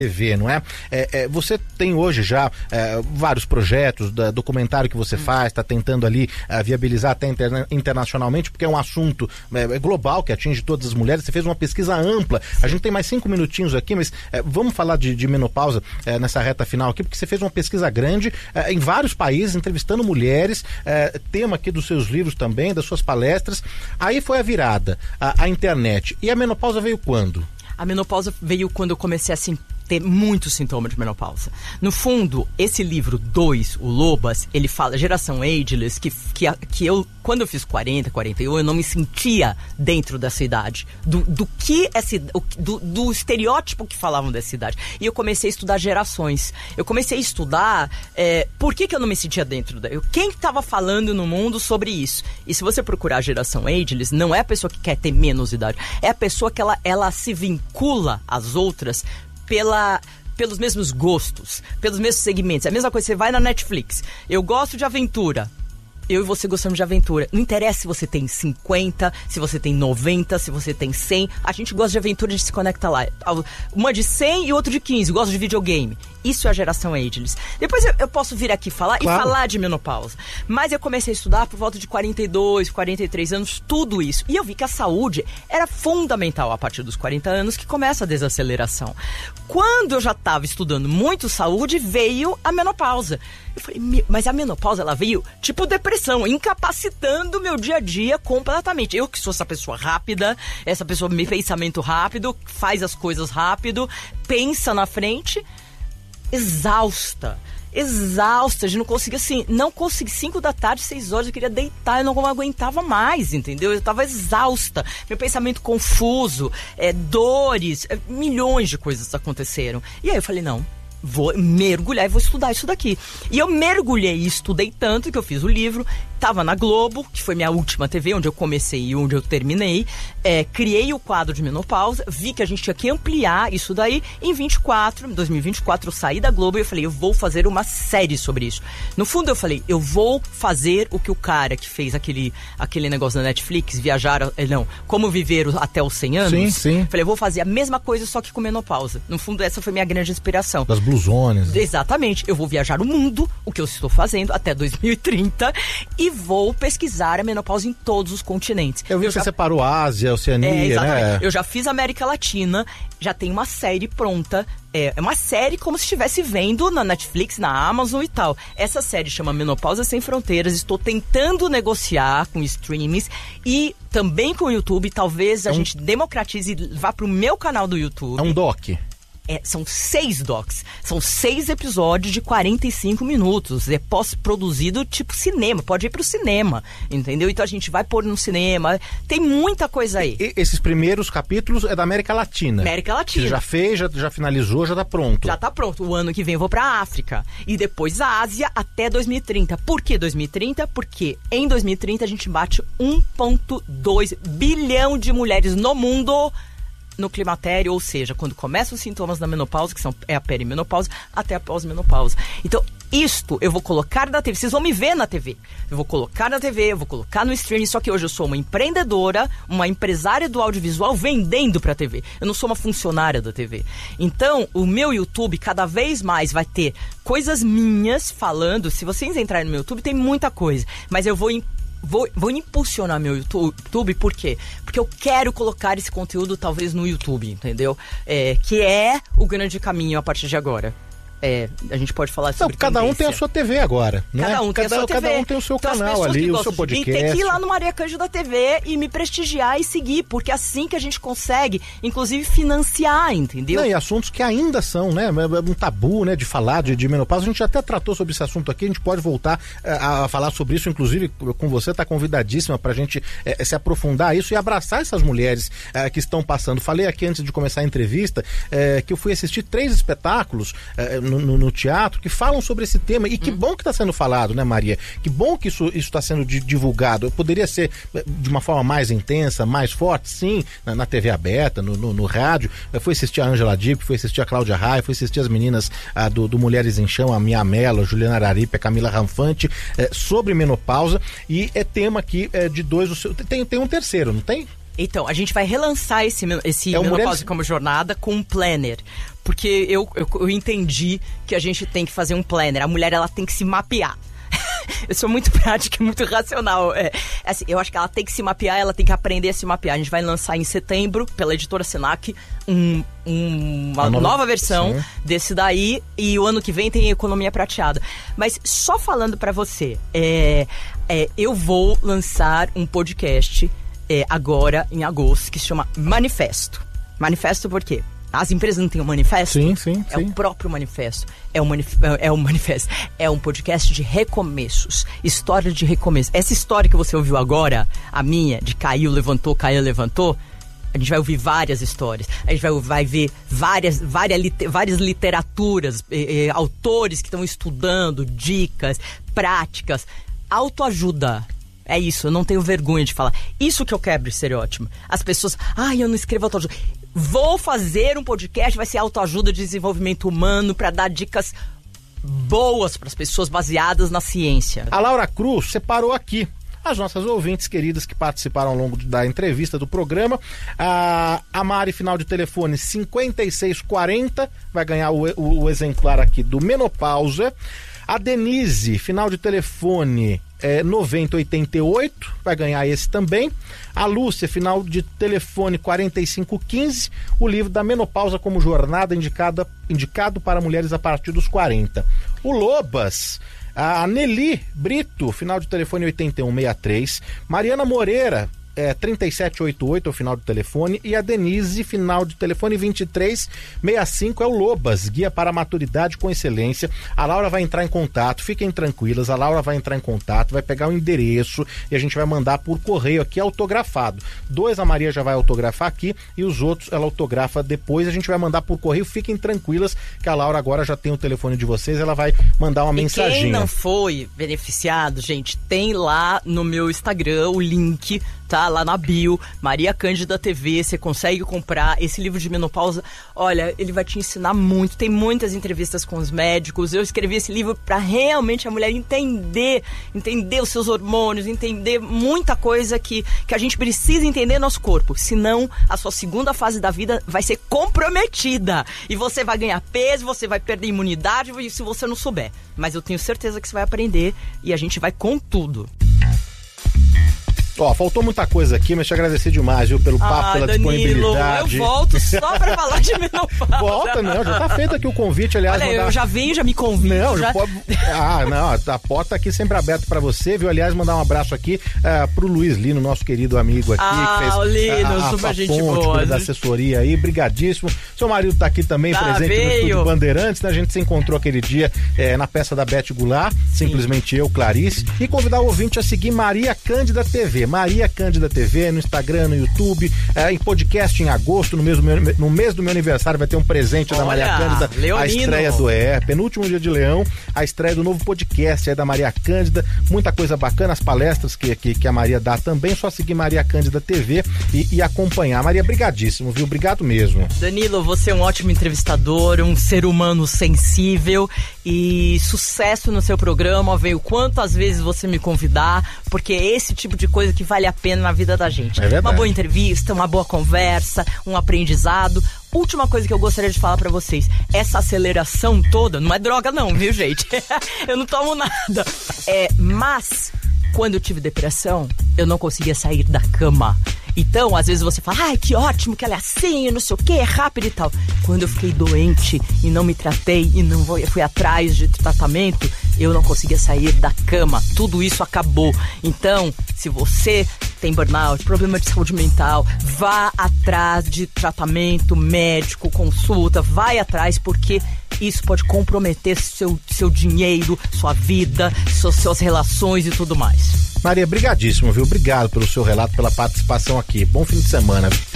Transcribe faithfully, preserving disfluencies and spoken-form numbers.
T V, não é? É, é você tem hoje já é, vários projetos, da, documentário que você hum. faz, está tentando ali uh, viabilizar até interna- internacionalmente, porque é um assunto é, global que atinge todas as mulheres. Você fez uma pesquisa ampla. A gente tem mais cinco minutinhos aqui, mas é, vamos falar de, de menopausa é, nessa reta final aqui, porque você fez uma pesquisa grande é, em vários países, entrevistando mulheres, é, tema aqui dos seus livros também, das suas palestras. Aí foi a virada, a, a internet. E a menopausa veio quando? A menopausa veio quando eu comecei a sentir ter muitos sintomas de menopausa. No fundo, esse livro dois, o Lobas, ele fala geração ageless, que, que, que eu, quando eu fiz quarenta, quarenta e um, eu não me sentia dentro dessa idade. Do, do que essa, do, do estereótipo que falavam dessa idade. E eu comecei a estudar gerações. Eu comecei a estudar é, por que, que eu não me sentia dentro da... Quem estava falando no mundo sobre isso? E se você procurar a geração ageless, não é a pessoa que quer ter menos idade. É a pessoa que ela, ela se vincula às outras Pela, pelos mesmos gostos, pelos mesmos segmentos. É a mesma coisa, você vai na Netflix. Eu gosto de aventura. Eu e você gostamos de aventura. Não interessa se você tem cinquenta, se você tem noventa, se você tem cem. A gente gosta de aventura, a gente se conecta lá. Uma de cem e outra de quinze. Gosto de videogame. Isso é a geração ageless. Depois eu, eu posso vir aqui falar claro. e falar de menopausa. Mas eu comecei a estudar por volta de quarenta e dois, quarenta e três anos, tudo isso. E eu vi que a saúde era fundamental a partir dos quarenta anos, que começa a desaceleração. Quando eu já estava estudando muito saúde, veio a menopausa. Eu falei, mas a menopausa, ela veio tipo depressão, incapacitando o meu dia a dia completamente. Eu que sou essa pessoa rápida, essa pessoa de pensamento rápido, faz as coisas rápido, pensa na frente... Exausta, exausta, a gente não conseguia assim, não consegui, cinco da tarde, seis horas, eu queria deitar, eu não aguentava mais, entendeu? Eu tava exausta, meu pensamento confuso, é, dores, é, milhões de coisas aconteceram. E aí eu falei, não, vou mergulhar e vou estudar isso daqui. E eu mergulhei e estudei tanto que eu fiz o livro, tava na Globo, que foi minha última T V, onde eu comecei e onde eu terminei, é, criei o quadro de menopausa, vi que a gente tinha que ampliar isso daí. Em vinte e quatro, em dois mil e vinte e quatro, eu saí da Globo e eu falei, eu vou fazer uma série sobre isso. No fundo eu falei, eu vou fazer o que o cara que fez aquele, aquele negócio da Netflix, viajar, não, como viver até os cem anos. Sim, sim. Falei, eu vou fazer a mesma coisa, só que com menopausa. No fundo, essa foi minha grande inspiração. Das blusones. Exatamente. Eu vou viajar o mundo, o que eu estou fazendo, até dois mil e trinta, e vou pesquisar a menopausa em todos os continentes. Eu vi eu que já... você separou a Ásia, a Oceania, é, exatamente. né? Eu já fiz a América Latina, já tem uma série pronta. É uma série como se estivesse vendo na Netflix, na Amazon e tal. Essa série chama Menopausa Sem Fronteiras. Estou tentando negociar com streams e também com o YouTube. Talvez a é um... gente democratize e vá pro meu canal do YouTube. É um doc. É, são seis docs, são seis episódios de quarenta e cinco minutos, é pós-produzido tipo cinema, pode ir pro cinema, entendeu? Então a gente vai pôr no cinema, tem muita coisa aí. E, esses primeiros capítulos é da América Latina? América Latina. Você já fez, já, já finalizou, já tá pronto? Já tá pronto, o ano que vem eu vou pra África, e depois a Ásia até dois mil e trinta. Por que dois mil e trinta? Porque em dois mil e trinta a gente bate um vírgula dois bilhão de mulheres no mundo no climatério, ou seja, quando começam os sintomas da menopausa, que são, é a perimenopausa, até a pós-menopausa. Então, isto eu vou colocar na T V, vocês vão me ver na T V. Eu vou colocar na T V, eu vou colocar no streaming, só que hoje eu sou uma empreendedora, uma empresária do audiovisual vendendo pra T V. Eu não sou uma funcionária da T V. Então, o meu YouTube cada vez mais vai ter coisas minhas falando. Se vocês entrarem no meu YouTube, tem muita coisa, mas eu vou Vou, vou impulsionar meu YouTube, por quê? Porque eu quero colocar esse conteúdo talvez no YouTube, entendeu? É, que é o grande caminho a partir de agora. É, a gente pode falar sobre não, cada tendência. um tem a sua T V agora, né? Cada um tem cada, a sua T V. Cada um tem o seu então, canal ali, o seu podcast. E tem que ir lá no Maria Cândida T V e me prestigiar e seguir, porque é assim que a gente consegue, inclusive, financiar, entendeu? Não, e assuntos que ainda são, né, um tabu, né, de falar de, de menopausa. A gente até tratou sobre esse assunto aqui, a gente pode voltar a, a falar sobre isso, inclusive com você, tá convidadíssima pra gente é, se aprofundar isso e abraçar essas mulheres é, que estão passando. Falei aqui antes de começar a entrevista é, que eu fui assistir três espetáculos é, no, no, no teatro que falam sobre esse tema, e que hum. bom que está sendo falado, né, Maria? Que bom que isso está sendo divulgado. Poderia ser de uma forma mais intensa, mais forte, sim, na, na T V aberta, no, no, no rádio. Eu fui assistir a Ângela Dipp, fui assistir a Cláudia Raia, fui assistir as meninas ah, do, do Mulheres em Chão, a Mia Mello, a Juliana Araripe, a Camila Ranfante, eh, sobre menopausa, e é tema aqui eh, de dois... Tem, tem um terceiro, não tem? Então, a gente vai relançar esse, esse É o Menopausa Mulheres... como Jornada com um planner. Porque eu, eu, eu entendi que a gente tem que fazer um planner. A mulher, ela tem que se mapear. Eu sou muito prática e muito racional. É, assim, eu acho que ela tem que se mapear, ela tem que aprender a se mapear. A gente vai lançar em setembro, pela editora Senac, um, um, uma nova, nova versão sim. desse daí. E o ano que vem tem Economia Prateada. Mas só falando pra você, é, é, eu vou lançar um podcast é, agora, em agosto, que se chama Manifesto. Manifesto por quê? As empresas não têm um manifesto? Sim, sim, É sim. o próprio manifesto. É um, manif- é um manifesto. É um podcast de recomeços. História de recomeço. Essa história que você ouviu agora, a minha, de caiu, levantou, caiu, levantou, a gente vai ouvir várias histórias. A gente vai, vai ver várias, várias, várias literaturas, eh, eh, autores que estão estudando, dicas, práticas, autoajuda. É isso, eu não tenho vergonha de falar. Isso que eu quebro estereótipo. As pessoas, ai, ah, eu não escrevo autoajuda. Vou fazer um podcast, vai ser autoajuda de desenvolvimento humano para dar dicas boas para as pessoas baseadas na ciência. A Laura Cruz separou aqui as nossas ouvintes queridas que participaram ao longo da entrevista do programa. A, a Mari, final de telefone cinquenta e seis quarenta, vai ganhar o, o, o exemplar aqui do Menopausa. A Denise, final de telefone é, noventa oitenta e oito, vai ganhar esse também. A Lúcia, final de telefone quarenta e cinco quinze, o livro da Menopausa como Jornada, indicada, indicado para mulheres a partir dos quarenta. O Lobas, a Nelly Brito, final de telefone oitenta e um sessenta e três. Mariana Moreira, é, trinta e sete oitenta e oito, é o final do telefone. E a Denise, final de telefone vinte e três sessenta e cinco, é o Lobas, guia para a maturidade com excelência. A Laura vai entrar em contato, fiquem tranquilas, a Laura vai entrar em contato, vai pegar o endereço e a gente vai mandar por correio aqui autografado. Dois a Maria já vai autografar aqui e os outros ela autografa depois, a gente vai mandar por correio. Fiquem tranquilas que a Laura agora já tem o telefone de vocês, ela vai mandar uma e mensaginha. Quem não foi beneficiado, gente, tem lá no meu Instagram o link, tá? Lá na bio, Maria Cândida T V, você consegue comprar esse livro de menopausa. Olha, ele vai te ensinar muito, tem muitas entrevistas com os médicos. Eu escrevi esse livro para realmente a mulher entender, entender os seus hormônios, entender muita coisa que, que a gente precisa entender no nosso corpo, senão a sua segunda fase da vida vai ser comprometida e você vai ganhar peso, você vai perder imunidade se você não souber. Mas eu tenho certeza que você vai aprender e a gente vai com tudo. Ó, faltou muita coisa aqui, mas te agradecer demais, viu, pelo papo, ah, pela Danilo, disponibilidade. Eu volto só pra falar de menopausa. Volta, não, já tá feito aqui o convite, aliás. Olha, mandar... eu já venho, já me convido. Não, já... Pode... Ah, não, a porta tá aqui sempre aberta pra você, viu? Aliás, mandar um abraço aqui uh, pro Luiz Lino, nosso querido amigo aqui, ah, que fez o Lino, a, a, super a gente ponte boa, da assessoria aí, brigadíssimo. Seu marido tá aqui também, tá, presente veio. no Estúdio Bandeirantes, né? A gente se encontrou aquele dia é, na peça da Beth Goulart, Sim. simplesmente eu, Clarice, e convidar o ouvinte a seguir Maria Cândida T V, Maria Cândida T V, no Instagram, no YouTube, é, em podcast em agosto, no mês, do meu, no mês do meu aniversário vai ter um presente Olha, da Maria Cândida, Leonino. A estreia do é, penúltimo dia de Leão, a estreia do novo podcast aí da Maria Cândida, muita coisa bacana, as palestras que, que, que a Maria dá também, só seguir Maria Cândida T V e, e acompanhar. Maria, brigadíssimo, viu? Obrigado mesmo. Danilo, você é um ótimo entrevistador, um ser humano sensível e sucesso no seu programa, veio quantas vezes você me convidar, porque é esse tipo de coisa que vale a pena na vida da gente. É verdade. Uma boa entrevista, uma boa conversa, um aprendizado. Última coisa que eu gostaria de falar pra vocês, essa aceleração toda, não é droga não, viu, gente? Eu não tomo nada. É, mas, quando eu tive depressão, eu não conseguia sair da cama. Então, às vezes você fala, ai, que ótimo que ela é assim, não sei o que, é rápido e tal. Quando eu fiquei doente e não me tratei e não fui atrás de tratamento, eu não conseguia sair da cama. Tudo isso acabou. Então, se você tem burnout, problema de saúde mental, vá atrás de tratamento médico, consulta, vai atrás, porque isso pode comprometer seu, seu dinheiro, sua vida, suas, suas relações e tudo mais. Maria, brigadíssimo, viu? Obrigado pelo seu relato, pela participação aqui. Bom fim de semana.